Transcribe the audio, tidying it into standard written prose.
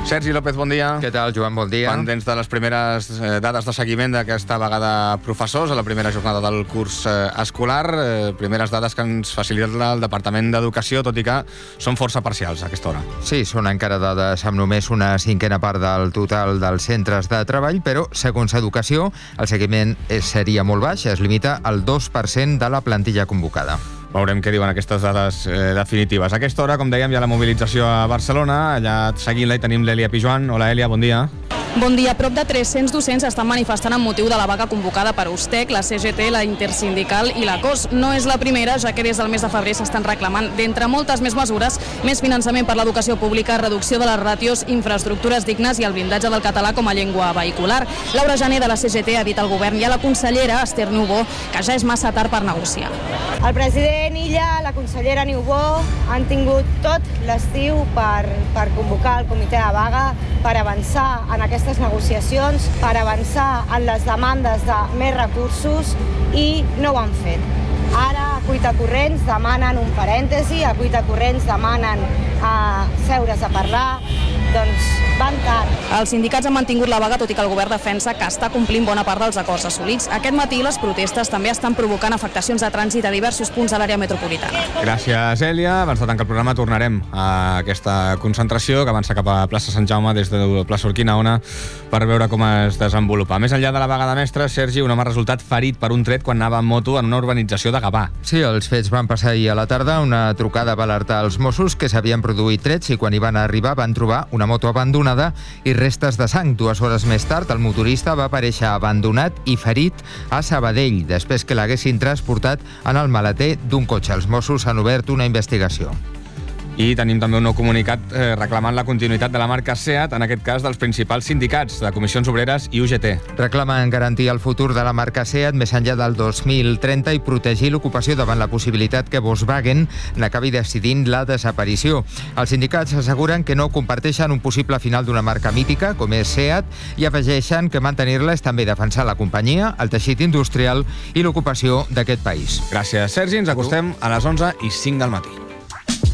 Sergi López, bon dia. Què tal, Joan? Bon dia. Pendents de les primeres dades de seguiment d'aquesta vegada professors a la primera jornada del curs escolar. Primeres dades que ens facilita el Departament d'Educació, tot i que són força parcials a aquesta hora. Sí, són encara dades amb només una cinquena part del total dels centres de treball, però, segons Educació, el seguiment seria molt baix, es limita al 2% de la plantilla convocada. Veurem què diuen aquestes dades definitives. A aquesta hora, com dèiem, hi ha la mobilització a Barcelona. Allà seguint-la hi tenim l'Èlia Pijuan. Hola, Èlia, bon dia. Bon dia. Prop de 300 docents estan manifestant amb motiu de la vaga convocada per USTEC, la CGT, la Intersindical i la COS. No és la primera, ja que des del mes de febrer s'estan reclamant, d'entre moltes més mesures, més finançament per l'educació pública, reducció de les ràtios, infraestructures dignes i el blindatge del català com a llengua vehicular. Laura Jané, de la CGT, ha dit al govern i a la consellera Esther Niubó que ja és massa tard per negociar. El president Illa, la consellera Niubó han tingut tot l'estiu per convocar el comitè de vaga, per avançar en aquestes negociacions, per avançar en les demandes de més recursos i no ho han fet. Ara, a cuitacorrents, demanen un parèntesi, a cuitacorrents demanen seure's a parlar, doncs van tard. Els sindicats han mantingut la vaga, tot i que el govern defensa que està complint bona part dels acords assolits. Aquest matí les protestes també estan provocant afectacions de trànsit a diversos punts de l'àrea metropolitana. Gràcies, Èlia. Abans de tancar el programa tornarem a aquesta concentració que avança cap a plaça Sant Jaume des de plaça Urquinaona per veure com es desenvolupa. Més enllà de la vaga de mestres, Sergi, un home ha resultat ferit per un tret quan anava en moto en una urbanització de Gavà. Sí, els fets van passar ahir a la tarda. Una trucada va alertar als Mossos que s'havien produït trets i quan hi van arribar van trobar una moto abandonada i restes de sang. 2 hores més tard, el motorista va aparèixer abandonat i ferit a Sabadell, després que l'haguessin transportat en el maleter d'un cotxe. Els Mossos han obert una investigació. I tenim també un nou comunicat reclamant la continuïtat de la marca SEAT, en aquest cas dels principals sindicats, de Comissions Obreres i UGT. Reclamen garantir el futur de la marca SEAT més enllà del 2030 i protegir l'ocupació davant la possibilitat que Volkswagen n'acabi decidint la desaparició. Els sindicats asseguren que no comparteixen un possible final d'una marca mítica, com és SEAT, i afegeixen que mantenir-la és també defensar la companyia, el teixit industrial i l'ocupació d'aquest país. Gràcies, Sergi. Ens acostem a les 11:05 del matí.